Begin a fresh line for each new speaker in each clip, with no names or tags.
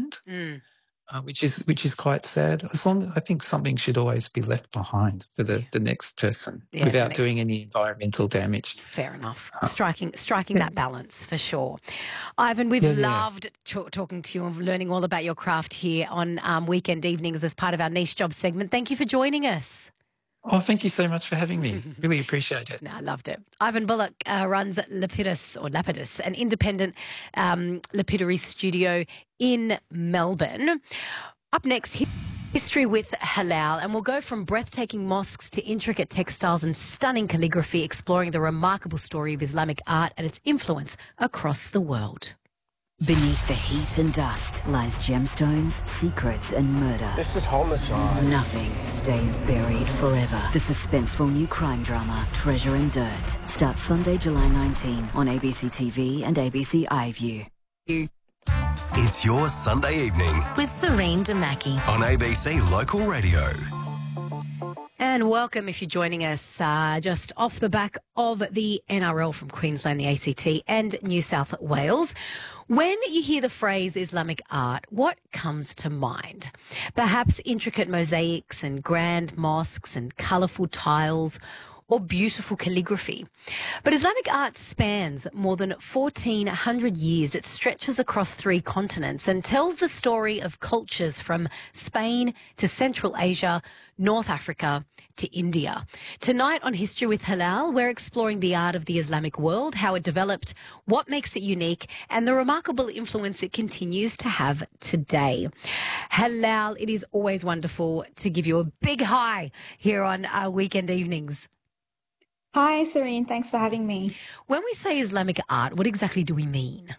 behind, which is quite sad. I think something should always be left behind for the next person without doing any environmental damage.
Fair enough. Striking that balance for sure. Ivan, we've loved talking to you and learning all about your craft here on weekend evenings as part of our niche job segment. Thank you for joining us.
Oh, thank you so much for having me. Really appreciate it.
No, I loved it. Ivan Bullock runs Lapidus, an independent lapidary studio in Melbourne. Up next, history with Halal, and we'll go from breathtaking mosques to intricate textiles and stunning calligraphy, exploring the remarkable story of Islamic art and its influence across the world.
Beneath the heat and dust lies gemstones, secrets and murder.
This is homicide.
Nothing stays buried forever. The suspenseful new crime drama, Treasure and Dirt, starts Sunday, July 19 on ABC TV and ABC iView.
It's your Sunday evening
with Serene Damaki
on ABC Local Radio.
And welcome if you're joining us just off the back of the NRL from Queensland, the ACT and New South Wales. When you hear the phrase Islamic art, what comes to mind? Perhaps intricate mosaics and grand mosques and colourful tiles or beautiful calligraphy. But Islamic art spans more than 1,400 years. It stretches across 3 continents and tells the story of cultures from Spain to Central Asia, North Africa to India. Tonight on History with Halal, we're exploring the art of the Islamic world, how it developed, what makes it unique, and the remarkable influence it continues to have today. Halal, it is always wonderful to give you a big hi here on our weekend evenings.
Hi, Serene. Thanks for having me.
When we say Islamic art, what exactly do we mean?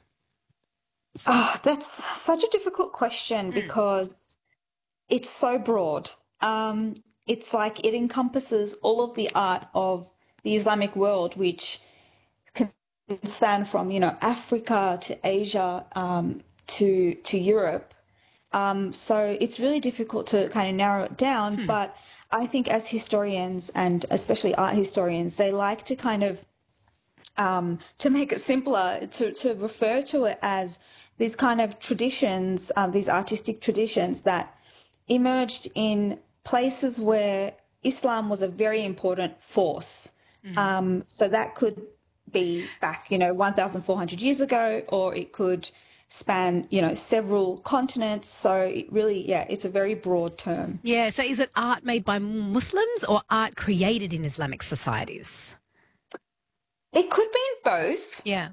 Oh, that's such a difficult question because it's so broad. It's like it encompasses all of the art of the Islamic world, which can span from, Africa to Asia to Europe. So it's really difficult to kind of narrow it down, but I think as historians and especially art historians, they like to kind of, to make it simpler, to refer to it as these kind of traditions, these artistic traditions that emerged in places where Islam was a very important force. So that could be back, 1,400 years ago, or it could span, several continents. So it really, it's a very broad term.
Yeah. So is it art made by Muslims or art created in Islamic societies?
It could be in both.
Yeah.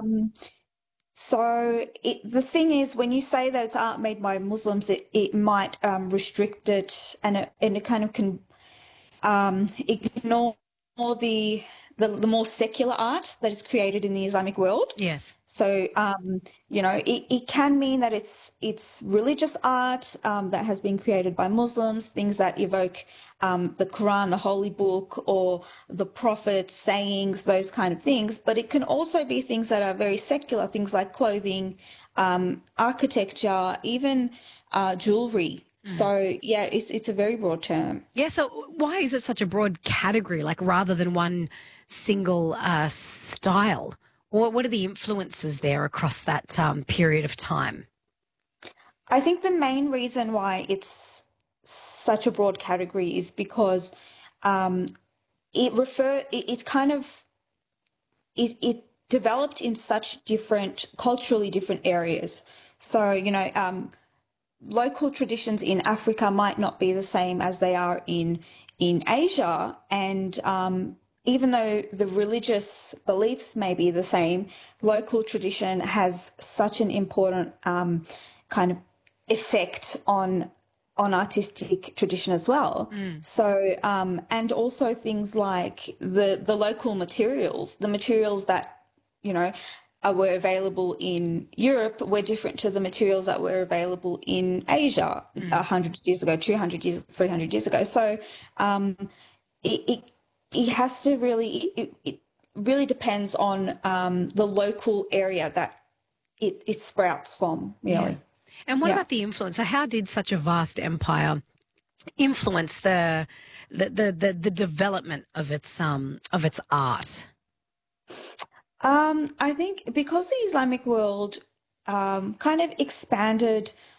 So the thing is, when you say that it's art made by Muslims, it might restrict it, and it kind of can ignore the more secular art that is created in the Islamic world.
Yes.
So, it can mean that it's religious art that has been created by Muslims, things that evoke the Quran, the Holy Book, or the Prophet's sayings, those kind of things. But it can also be things that are very secular, things like clothing, architecture, even jewelry. So, it's a very broad term.
Yeah, so why is it such a broad category, like rather than one single style? Or what are the influences there across that period of time?
I think the main reason why it's such a broad category is because it developed in such culturally different areas. So, local traditions in Africa might not be the same as they are in Asia, and even though the religious beliefs may be the same, local tradition has such an important kind of effect on artistic tradition as well. So, and also things like the local materials, the materials that, were available in Europe were different to the materials that were available in Asia 100 years ago, 200 years, 300 years ago. So it has to really, it really depends on the local area that it sprouts from, really.
Yeah. And what about the influence? So how did such a vast empire influence the development of its art?
I think because the Islamic world kind of expanded